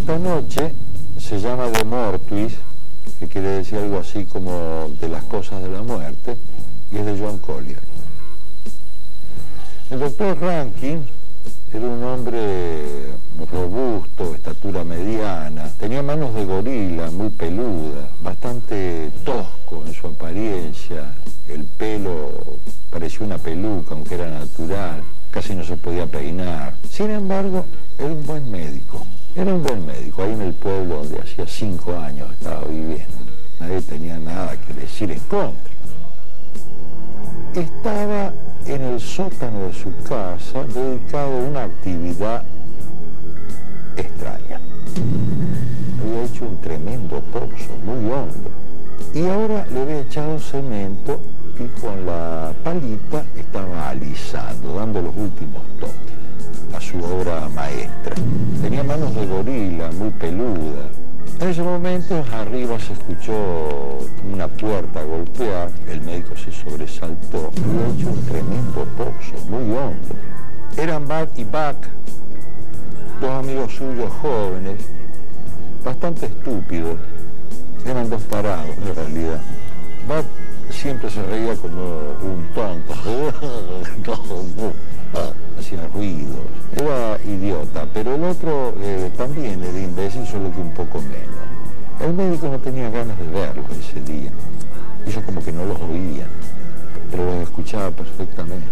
Esta noche se llama De Mortuis, que quiere decir algo así como de las cosas de la muerte, y es de John Collier. El doctor Rankin era un hombre robusto, estatura mediana, tenía manos de gorila, muy peluda, bastante tosco en su apariencia, el pelo parecía una peluca, aunque era natural, casi no se podía peinar. Sin embargo, era un buen médico. Era un buen médico, ahí en el pueblo donde hacía 5 años estaba viviendo. Nadie tenía nada que decir en contra. Estaba en el sótano de su casa dedicado a una actividad extraña. Había hecho un tremendo pozo, muy hondo. Y ahora le había echado cemento y con la palita estaba alisando, dando los últimos toques a su obra maestra. Tenía manos de gorila, muy peluda. En ese momento arriba se escuchó una puerta golpear, el médico se sobresaltó. Había hecho un tremendo pozo, muy hondo. Eran Bud y Buck, dos amigos suyos jóvenes, bastante estúpidos. Eran dos tarados en realidad. Bud siempre se reía como un tonto. Hacía ruidos. Era idiota, pero el otro también era imbécil, solo que un poco menos. El médico no tenía ganas de verlos ese día. Hizo como que no los oía, pero los escuchaba perfectamente.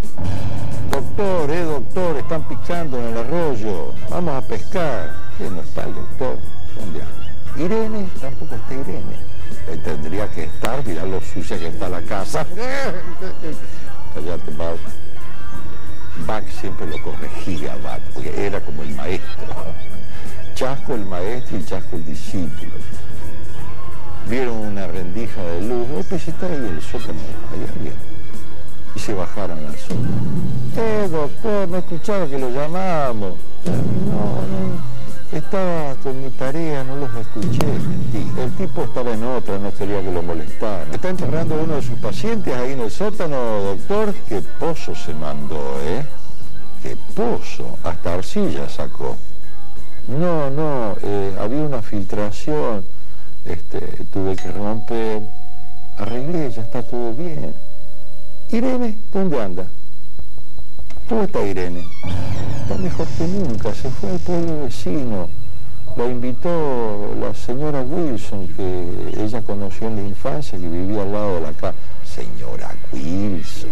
Doctor, están picando en el arroyo. Vamos a pescar. ¿Qué no está el doctor? ¿Dónde anda? Irene, tampoco está Irene. Tendría que estar, mirá lo sucia que está la casa. Cállate, Bud. Buck siempre lo corregía, Bud, porque era como el maestro. Chasco el maestro y Chasco el discípulo. Vieron una rendija de luz, pues está ahí el sótano, allá bien. Y se bajaron al sótano. Doctor, no escuchaba que lo llamábamos. No, estaba con mi tarea, no los escuché, mentira. El tipo estaba en otra, no quería que lo molestaran. Está enterrando a uno de sus pacientes ahí en el sótano, doctor. Qué pozo se mandó, Qué pozo, hasta arcilla sacó. No, había una filtración, tuve que romper, arreglé, ya está todo bien. Irene, ¿dónde anda? ¿Cómo está Irene? Está mejor que nunca, se fue al pueblo vecino. La invitó la señora Wilson, que ella conoció en la infancia, que vivía al lado de la casa. Señora Wilson.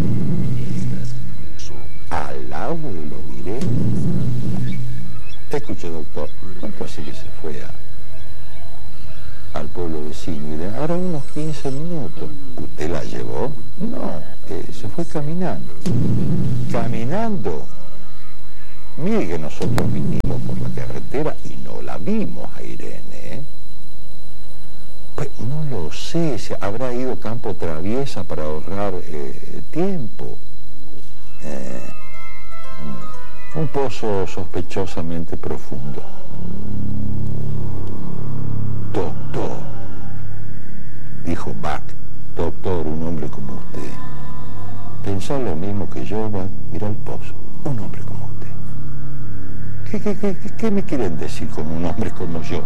Al lado de lo diré. Escuche, doctor, ¿cuánto hace que se fue al pueblo vecino? Y ahora unos 15 minutos. ¿Usted la llevó? No, se fue caminando. ¿Caminando? Mire que nosotros vinimos por la carretera y no la vimos a Irene, Pues no lo sé, se habrá ido campo traviesa para ahorrar tiempo. Un pozo sospechosamente profundo. Doctor, dijo Buck. Doctor, un hombre como usted. Pensó lo mismo que yo, Buck. Mira el pozo. Un hombre como usted. ¿Qué me quieren decir con un hombre como yo?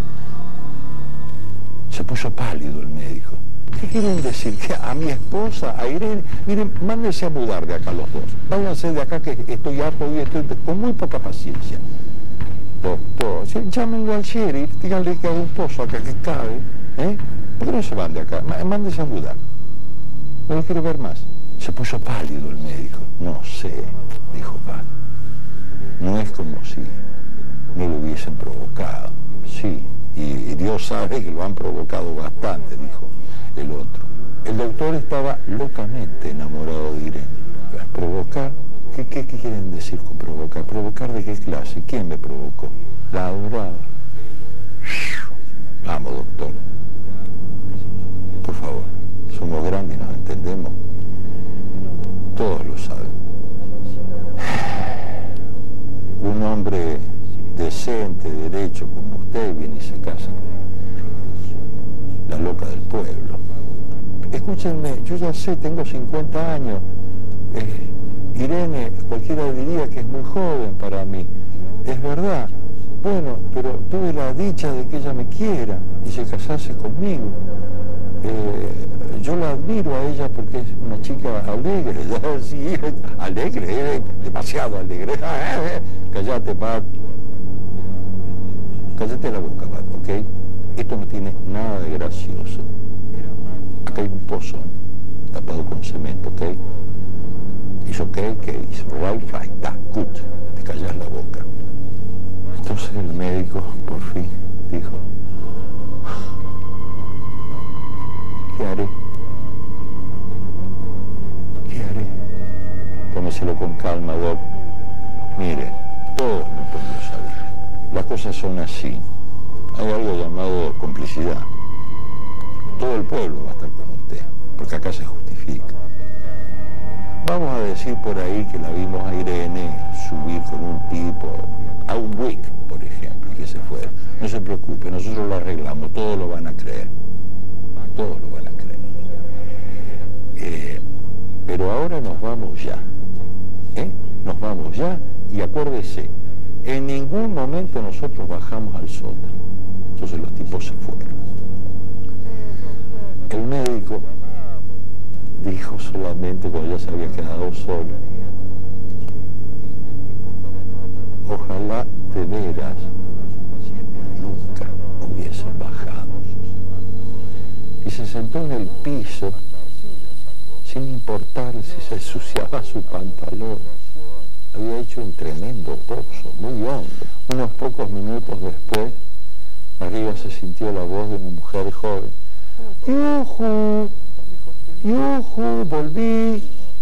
Se puso pálido el médico. ¿Qué quieren decir? Que a mi esposa, a Irene, miren, mándense a mudar de acá los dos. Váyanse de acá que estoy harto y estoy con muy poca paciencia. Doctor, llámenlo al sheriff, díganle que haga un pozo acá que cabe. ¿Por qué no se van de acá? Mándense a mudar. No lo quiero ver más. Se puso pálido el médico. No sé, dijo Buck. No es como si no lo hubiesen provocado. Sí, y Dios sabe que lo han provocado bastante, dijo el otro. El doctor estaba locamente enamorado de Irene. ¿Provocar? ¿Qué quieren decir con provocar? ¿Provocar de qué clase? ¿Quién me provocó? La adoraba. Vamos, doctor. Por favor, somos grandes y nos entendemos. Todos lo saben. Un hombre decente, derecho como usted viene y se casa con la loca del pueblo. Escúchenme, yo ya sé, tengo 50 años. Irene, cualquiera diría que es muy joven para mí. Es verdad, Bueno, pero tuve la dicha de que ella me quiera y se casase conmigo. Yo la admiro a ella porque es una chica alegre, sí, alegre, demasiado alegre. Cállate, Pat. Cállate la boca, Pat, ¿ok? Esto no tiene nada de gracioso. Acá hay un pozo tapado con cemento, ¿ok? It's okay, it's right, está, good. Te callas la boca. Entonces el médico por fin dijo, ¿qué haré? ¿Qué haré? Tómeselo con calma, Doc. Mire, todos lo podemos saber. Las cosas son así. Hay algo llamado complicidad. Todo el pueblo va a estar con usted, porque acá se justifica. Vamos a decir por ahí que la vimos a Irene subir con un tipo a un WIC, por ejemplo, y que se fuera. No se preocupe, nosotros lo arreglamos, todos lo van a creer. Todos lo van a creer. Pero ahora nos vamos ya. Nos vamos ya y acuérdese, en ningún momento nosotros bajamos al sótano. Entonces los tipos se fueron. El médico dijo solamente cuando ya se había quedado solo, ojalá de veras nunca hubiesen bajado. Y se sentó en el piso sin importar si se ensuciaba su pantalón. Había hecho un tremendo pozo, muy hondo. Unos pocos minutos después, arriba se sintió la voz de una mujer joven. ¡Yujú! ¡Yujú! ¡Volví!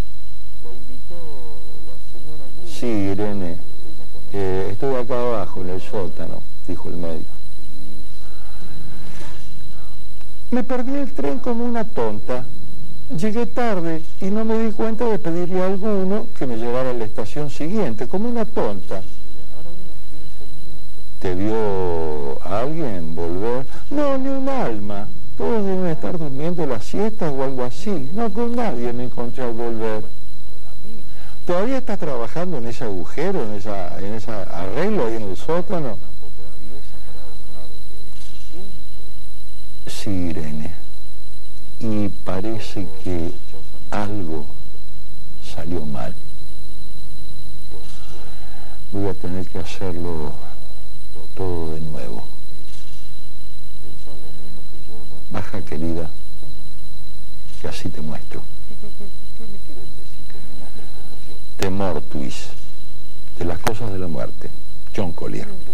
Sí, Irene. Estoy acá abajo, en el sótano, dijo el médico. Me perdí el tren como una tonta. Llegué tarde y no me di cuenta de pedirle a alguno que me llevara a la estación siguiente, como una tonta. ¿Te vio alguien volver? No, ni un alma. Todos deben estar durmiendo la siesta o algo así. No, con nadie me encontré al volver. ¿Todavía estás trabajando en ese agujero, en ese arreglo ahí en el sótano? Sí, Irene. Y parece que algo salió mal. Voy a tener que hacerlo todo de nuevo. Baja, querida, que así te muestro. The Mortuis, de las cosas de la muerte, John Collier.